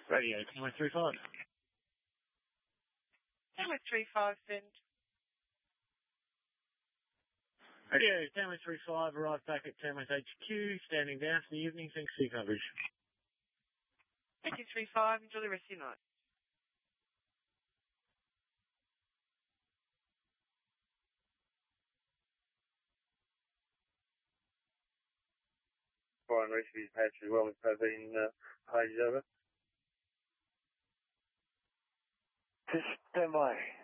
Radio 1035. 1035, send. Radio 1035, arrived back at Tamworth HQ, standing down for the evening. Thanks for your coverage. 1035, enjoy the rest of your night. Foreign recipes patch as well as have been pages over. Just stand by.